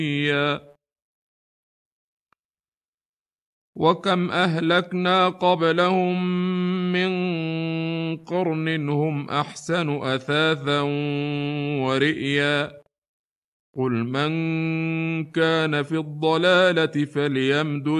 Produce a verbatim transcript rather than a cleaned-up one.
وكم أهلكنا قبلهم من قرن هم أحسن أثاثا ورئيا قل من كان في الضلالة فليمدد